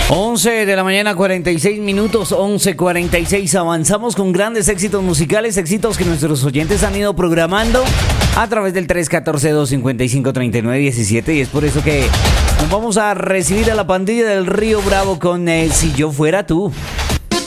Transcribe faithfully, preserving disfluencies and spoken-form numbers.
once de la mañana, cuarenta y seis minutos, once cuarenta y seis. Avanzamos con grandes éxitos musicales, éxitos que nuestros oyentes han ido programando a través del tres uno cuatro, dos cinco cinco, tres nueve uno siete. Y es por eso que nos vamos a recibir a la pandilla del Río Bravo con eh, Si Yo Fuera Tú.